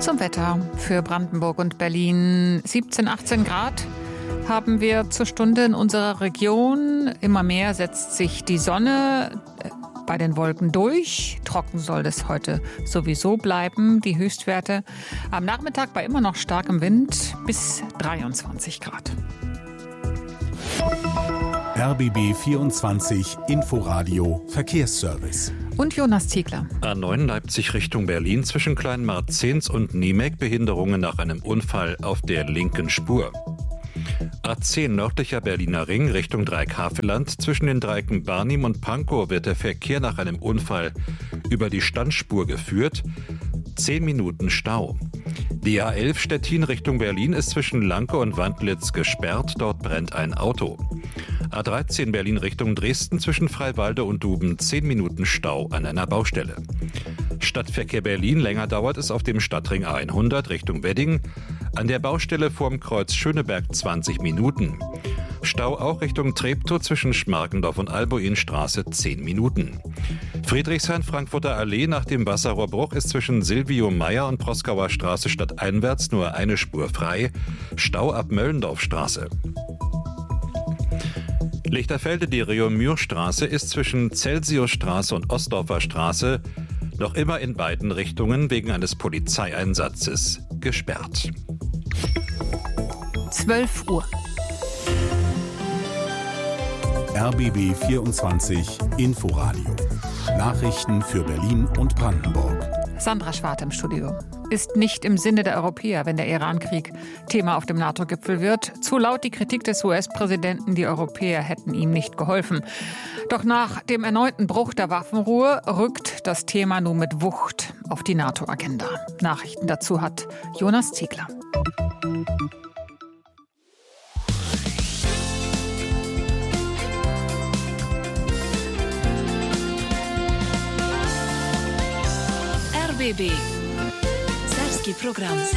Zum Wetter für Brandenburg und Berlin. 17, 18 Grad haben wir zur Stunde in unserer Region. Immer mehr setzt sich die Sonne bei den Wolken durch. Trocken soll es heute sowieso bleiben. Die Höchstwerte am Nachmittag bei immer noch starkem Wind bis 23 Grad. RBB 24 Inforadio Verkehrsservice. Und Jonas Ziegler. A9 Leipzig Richtung Berlin zwischen Kleinmarzens und Niemek Behinderungen nach einem Unfall auf der linken Spur. A10 nördlicher Berliner Ring Richtung Dreieck-Havelland zwischen den Dreiecken Barnim und Pankow wird der Verkehr nach einem Unfall über die Standspur geführt. 10 Minuten Stau. Die A11 Stettin Richtung Berlin ist zwischen Lanke und Wandlitz gesperrt. Dort brennt ein Auto. A13 Berlin Richtung Dresden zwischen Freiwalde und Duben 10 Minuten Stau an einer Baustelle. Stadtverkehr Berlin, länger dauert es auf dem Stadtring A100 Richtung Wedding. An der Baustelle vorm Kreuz Schöneberg 20 Minuten. Stau auch Richtung Treptow zwischen Schmarkendorf und Albuinstraße 10 Minuten. Friedrichshain-Frankfurter Allee nach dem Wasserrohrbruch ist zwischen Silvio Meyer und Proskauer Straße stadteinwärts nur eine Spur frei. Stau ab Möllendorfstraße. Lichterfelde, die Reaumur-Straße ist zwischen Celsiusstraße und Ostdorfer Straße noch immer in beiden Richtungen wegen eines Polizeieinsatzes gesperrt. 12 Uhr. RBB 24 Inforadio. Nachrichten für Berlin und Brandenburg. Sandra Schwarte im Studio. Ist nicht im Sinne der Europäer, wenn der Iran-Krieg Thema auf dem NATO-Gipfel wird. Zu laut die Kritik des US-Präsidenten, die Europäer hätten ihm nicht geholfen. Doch nach dem erneuten Bruch der Waffenruhe rückt das Thema nun mit Wucht auf die NATO-Agenda. Nachrichten dazu hat Jonas Ziegler. RBB Serbski program.